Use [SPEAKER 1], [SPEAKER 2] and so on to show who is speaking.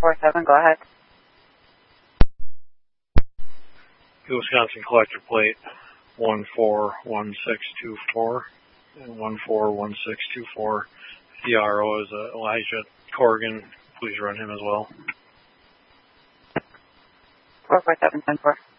[SPEAKER 1] 447, go ahead.
[SPEAKER 2] Wisconsin collector plate 141624 and 141624. The RO is Elijah Corrigan. Please run him as well.
[SPEAKER 1] 447, 10-4.